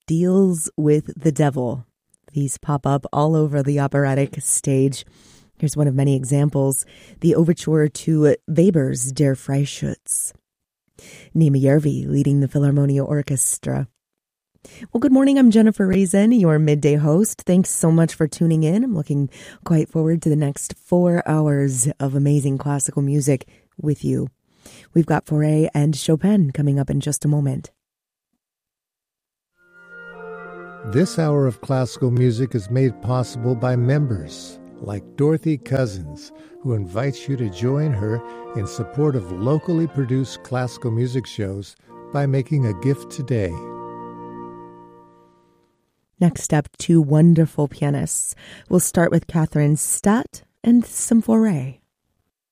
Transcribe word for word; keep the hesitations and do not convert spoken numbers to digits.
deals with the devil. These pop up all over the operatic stage. Here's one of many examples, the overture to Weber's Der Freischütz. Nima Järvi leading the Philharmonia Orchestra. Well, good morning. I'm Jennifer Reason, your midday host. Thanks so much for tuning in. I'm looking quite forward to the next four hours of amazing classical music with you. We've got Fauré and Chopin coming up in just a moment. This hour of classical music is made possible by members like Dorothy Cousins, who invites you to join her in support of locally produced classical music shows by making a gift today. Next up, two wonderful pianists. We'll start with Catherine Stadt and some Fauré.